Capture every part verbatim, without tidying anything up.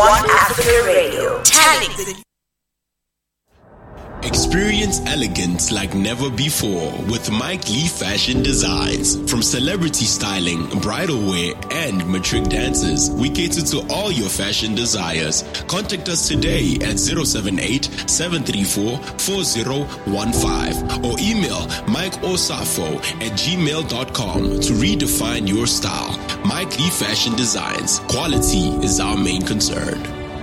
One Africa Radio. Telling the Experience elegance like never before with Mike Lee Fashion Designs. From celebrity styling, bridal wear, and matric dances, we cater to all your fashion desires. Contact us today at zero seven eight, seven three four, four zero one five or email mikeosafo at gmail dot com to redefine your style. Mike Lee Fashion Designs. Quality is our main concern.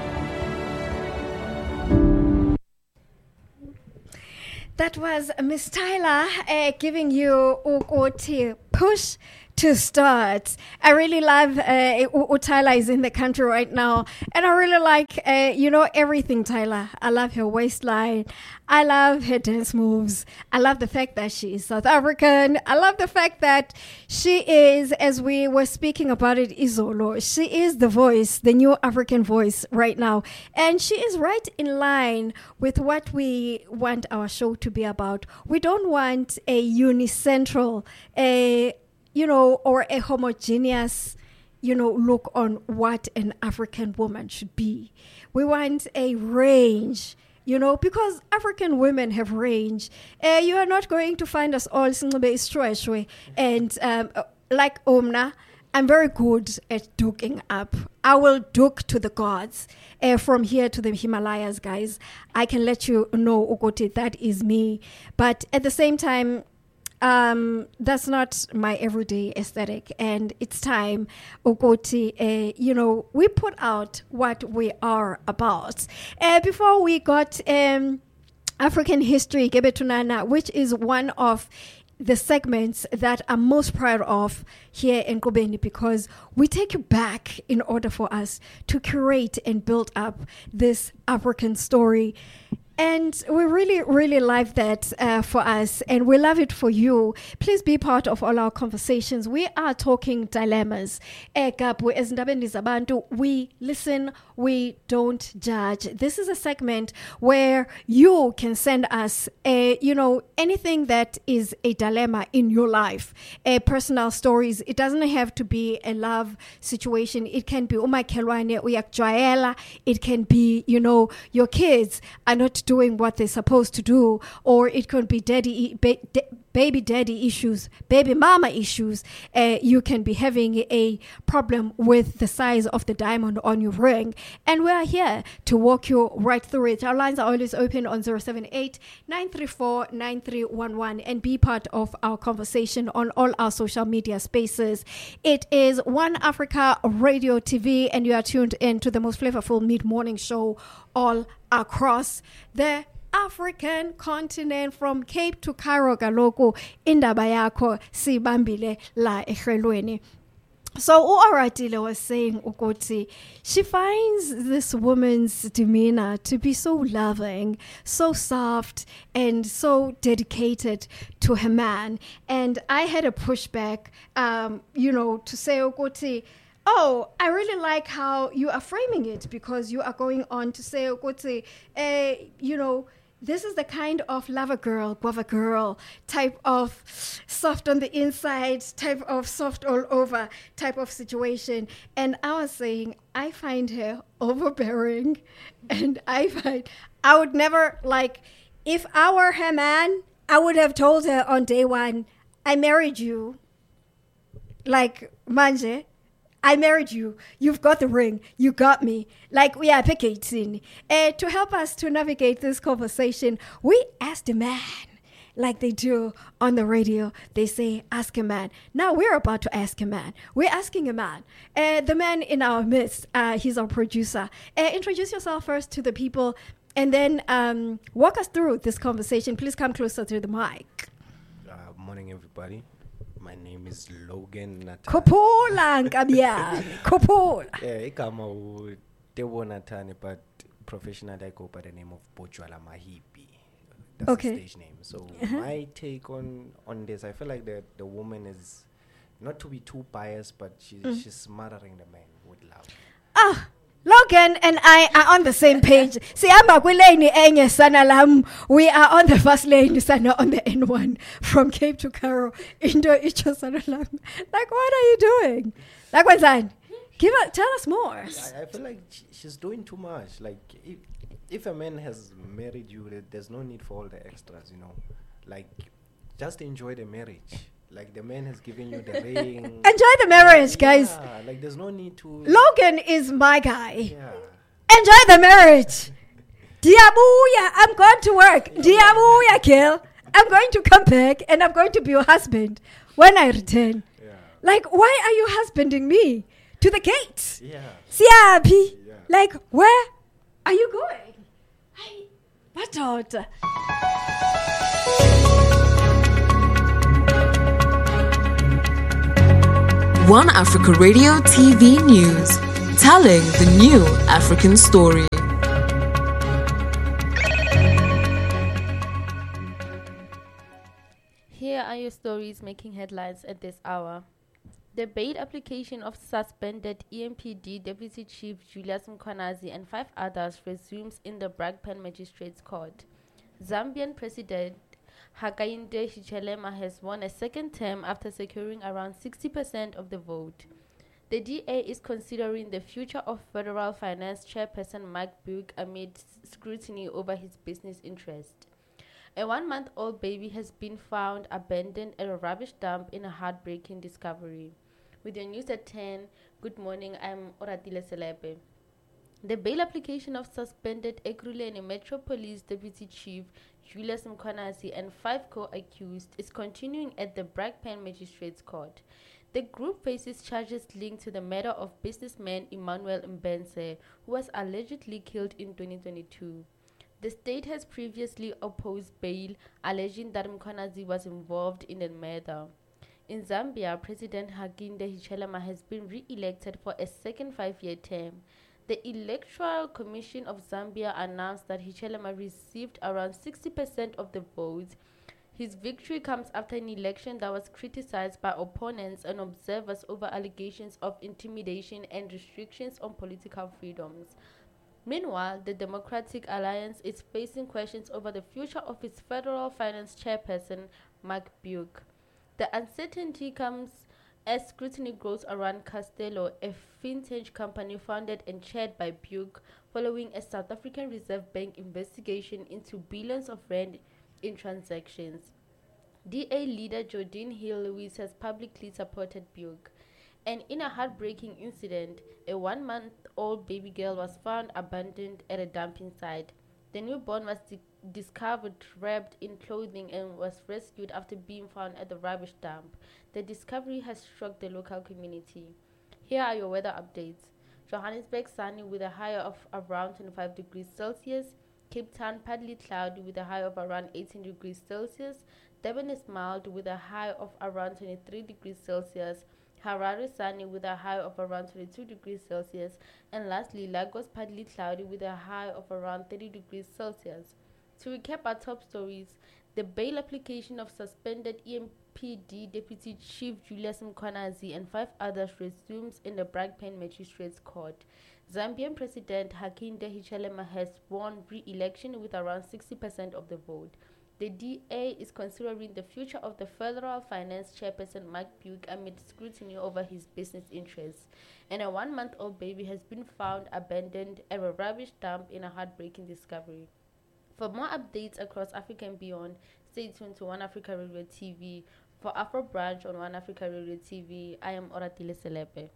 That was Miss Tyla uh, giving you Ukoti push to start. I really love uh, U- Tyla is in the country right now, and I really like uh, you know everything Tyla. I love her waistline. I love her dance moves. I love the fact that she is South African. I love the fact that she is, as we were speaking about it, Izolo. She is the voice, the new African voice right now. And she is right in line with what we want our show to be about. We don't want a unicentral, a, you know, or a homogeneous, you know, look on what an African woman should be. We want a range. You know, because African women have range. Uh, you are not going to find us all and um, like Omna, I'm very good at duking up. I will duke to the gods. Uh, from here to the Himalayas, guys. I can let you know, Ukoti, that is me. But at the same time, Um, that's not my everyday aesthetic, and it's time, Okoti, uh, you know, we put out what we are about. Uh, before we got um, African History, Gebetunana, which is one of the segments that I'm most proud of here in Kobeni, because we take you back in order for us to curate and build up this African story. And we really, really love that uh, for us, and we love it for you. Please be part of all our conversations. We are talking dilemmas. We listen, we don't judge. This is a segment where you can send us, a, you know, anything that is a dilemma in your life, a personal stories. It doesn't have to be a love situation. It can be it can be, you know, your kids are not doing what they're supposed to do, or it could be daddy, ba- da- baby daddy issues, baby mama issues. Uh, you can be having a problem with the size of the diamond on your ring, and we are here to walk you right through it. Our lines are always open on zero seven eight, nine three four, nine three one one and be part of our conversation on all our social media spaces. It is One Africa Radio T V, and you are tuned in to the most flavorful mid-morning show all across the African continent, from Cape to Cairo. Galoko indaba yakho sibambile la ehlelweni. So Uaratile was saying, Ukoti, she finds this woman's demeanor to be so loving, so soft, and so dedicated to her man. And I had a pushback, um, you know, to say, Ukoti, oh, I really like how you are framing it, because you are going on to say, Ukoti, uh, you know, this is the kind of lover girl, guava girl type of soft on the inside, type of soft all over type of situation. And I was saying, I find her overbearing, and I find I would never, like, if I were her man, I would have told her on day one, I married you. Like, manje, I married you. You've got the ring. You got me. Like, we are picketing. Uh, to help us to navigate this conversation, we asked a man, like they do on the radio. They say, ask a man. Now we're about to ask a man. We're asking a man. Uh, the man in our midst, uh, he's our producer. Uh, introduce yourself first to the people, and then um, walk us through this conversation. Please come closer to the mic. Uh, morning, everybody. My name is Logan Nathan. Kopola nkabya. Kopola. Yeah, igama u Tebo Nathan, but professionally I go by the name of Bojwala Mahipi. That's Okay. the stage name. So Uh-huh. my take on on this, I feel like the the woman is not to be too biased, but she's Mm. she's smothering the man with love. Ah, Logan and I are on the same page. Siyama kwilane enye sana lam. We are on the first lane sana on the N one from Cape to Cairo into each sana lam. Like, what are you doing? Like, what's that? Give us, tell us more. I, I feel like sh- she's doing too much. Like, if, if a man has married you, there- there's no need for all the extras, you know. Like, just enjoy the marriage. Like, the man has given you the ring. Enjoy the marriage, guys. Yeah, like, there's no need to... Logan is my guy. Yeah. Enjoy the marriage. Diabuya, I'm going to work. Diabuya, Gil. I'm going to come back and I'm going to be your husband when I return. Yeah. Like, why are you husbanding me? To the gate. Yeah. Siapi. Yeah. Like, where are you going? Hey, what daughter? One Africa Radio T V News, telling the new African story. Here are your stories making headlines at this hour. The bail application of suspended E M P D Deputy Chief Julius Mkhwanazi and five others resumes in the Brakpan Magistrates Court. Zambian President Hakainde Hichilema has won a second term after securing around sixty percent of the vote. The D A is considering the future of Federal Finance Chairperson Mike Buke amid scrutiny over his business interest. A one-month-old baby has been found abandoned at a rubbish dump in a heartbreaking discovery. With your news at ten, good morning, I'm Oratile Selepe. The bail application of suspended Ekurhuleni Metro Police Deputy Chief Julius Mkhwanazi and five co-accused is continuing at the Brakpan Magistrates Court. The group faces charges linked to the murder of businessman Emmanuel Mbense, who was allegedly killed in twenty twenty-two. The state has previously opposed bail, alleging that Mkhwanazi was involved in the murder. In Zambia, President Hakainde Hichilema has been re-elected for a second five-year term. The Electoral Commission of Zambia announced that Hichilema received around sixty percent of the votes. His victory comes after an election that was criticized by opponents and observers over allegations of intimidation and restrictions on political freedoms. Meanwhile, the Democratic Alliance is facing questions over the future of its Federal Finance Chairperson, Mike Buke. The uncertainty comes as scrutiny grows around Castello, a fintech company founded and chaired by Buke, following a South African Reserve Bank investigation into billions of rand in transactions. D A leader Jordine Hill-Lewis has publicly supported Buke. And in a heartbreaking incident, a one-month-old baby girl was found abandoned at a dumping site. The newborn was di- discovered wrapped in clothing and was rescued after being found at the rubbish dump. The discovery has shocked the local community. Here are your weather updates. Johannesburg sunny with a high of around twenty-five degrees Celsius. Cape Town partly cloudy with a high of around eighteen degrees Celsius. Durban is mild with a high of around twenty-three degrees Celsius. Harare sunny with a high of around twenty-two degrees Celsius, and lastly Lagos partly cloudy with a high of around thirty degrees Celsius. To recap our top stories, the bail application of suspended E M P D Deputy Chief Julius Mkhwanazi and five others resumes in the Brakpan Magistrates Court. Zambian President Hakainde Hichilema has won re-election with around sixty percent of the vote. The D A is considering the future of the Federal Finance Chairperson Mike Buke amid scrutiny over his business interests. And a one-month-old baby has been found abandoned at a rubbish dump in a heartbreaking discovery. For more updates across Africa and beyond, stay tuned to One Africa Radio T V. For Afro Branch on One Africa Radio T V, I am Oratile Selepe.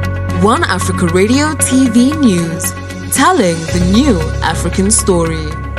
One Africa Radio T V News, telling the new African story.